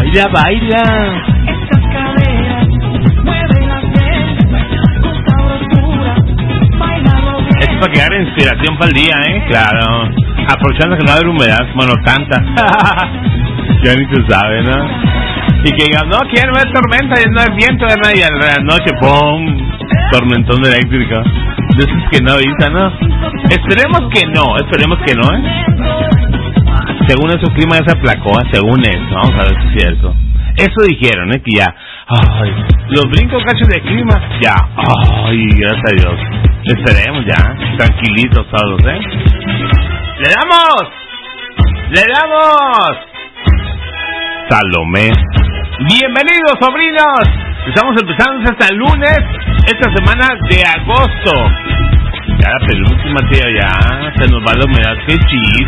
Baila, baila. Esas caderas, muévelas bien, con sabrosura, bailalo bien. Es para que haga inspiración para el día, Claro. Aprovechando que no va a haber humedad, bueno, tanta. Ya ni se sabe, ¿no? Y que digan, no, aquí no hay tormenta, ya no hay viento, y a la noche, ¡pum! Tormentón eléctrico. De esos que no avisan, ¿no? Esperemos que no, Según eso, el clima ya se aplacó, según eso. Vamos a ver si es cierto. Eso dijeron, que ya. Ay, los brincos cachos de clima, ya. Ay, gracias a Dios. Esperemos ya, tranquilitos todos, ¡Le damos! Salomé. Bienvenidos, sobrinos. Estamos empezando hasta el lunes, esta semana de agosto. Ya la penúltima, tío, ya se nos va la humedad. Qué chis.